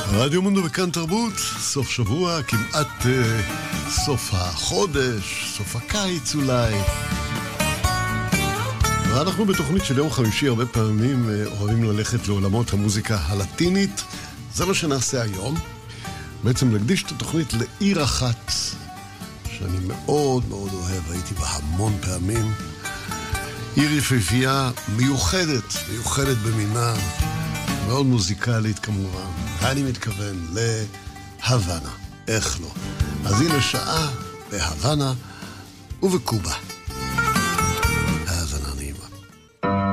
רדיו מונדו וכאן תרבות, סוף שבוע, כמעט סוף החודש, סוף הקיץ אולי. ואנחנו בתוכנית של יום חמישי הרבה פעמים אוהבים ללכת לעולמות המוזיקה הלטינית. זה מה שנעשה היום. בעצם נקדיש את התוכנית לעיר אחת שאני מאוד מאוד אוהב, הייתי בה המון פעמים. עיר יפהפייה מיוחדת במינה, מאוד מוזיקלית כמובן. אני מתכוון להוואנה, איך לא. אז הנה שעה בהוואנה ובקובה.